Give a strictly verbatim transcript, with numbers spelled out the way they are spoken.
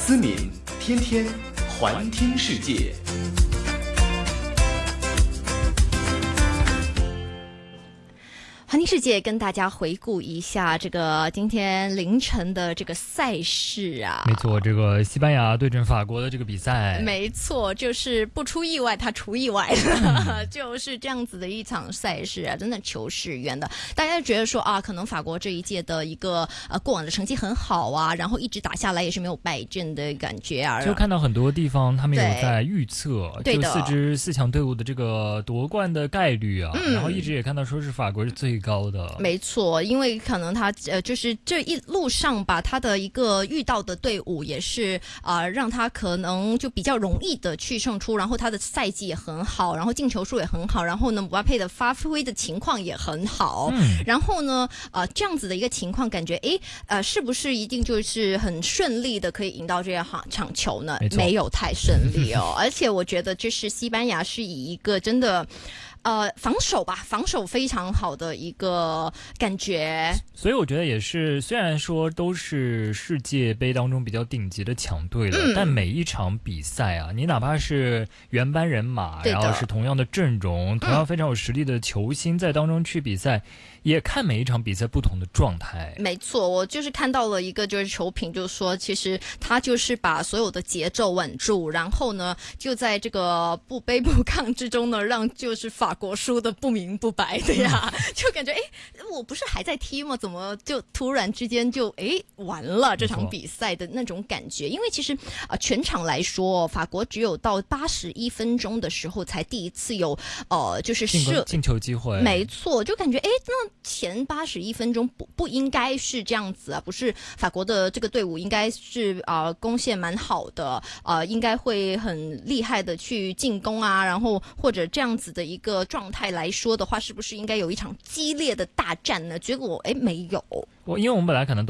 思敏，天天环听世界。 环听世界跟大家回顾一下这个今天凌晨的这个赛事啊， 没错，这个西班牙对阵法国的这个比赛， 没错，就是不出意外，他出意外了，嗯、就是这样子的一场赛事啊，真的球是圆的。大家觉得说啊，可能法国这一届的一个呃过往的成绩很好啊，然后一直打下来也是没有败阵的感觉啊。 就看到很多地方他们有在预测，就四支四强队伍的这个夺冠的概率啊， 嗯、 然后一直也看到说是法国是最高的。 没错，因为可能他呃就是这一路上吧，他的一个遇到的队伍也是啊、呃，让他可能就比较容易的去胜出，然后他的赛季也很好，然后进球数也很好，然后呢姆巴佩的发挥的情况也很好，嗯、然后呢呃这样子的一个情况，感觉诶呃是不是一定就是很顺利的可以赢到这场场球呢？没, 没有太顺利哦，而且我觉得就是西班牙是以一个真的。呃，防守吧，防守非常好的一个感觉。 所以我觉得也是，虽然说都是世界杯当中比较顶级的强队了，嗯、但每一场比赛啊，你哪怕是原班人马，然后是同样的阵容，同样非常有实力的球星在当中去比赛，嗯、也看每一场比赛不同的状态。 没错，我就是看到了一个就是球评，就是说，其实他就是把所有的节奏稳住，然后呢，就在这个不卑不亢之中呢，让就是法国输的不明不白的呀，嗯、就感觉哎，我不是还在踢吗？怎么就突然之间就哎完了这场比赛的那种感觉？因为其实啊、呃，全场来说，法国只有到八十一分钟的时候才第一次有呃，就是射进球机会。 没错，就感觉哎，那前八十一分钟不不应该是这样子啊，不是法国的这个队伍应该是啊、呃、攻陷蛮好的啊、呃，应该会很厉害的去进攻啊，然后或者这样子的一个状态来说的话，是不是应该有一场激烈的大战呢？结果哎没有。 我因为我们本来可能都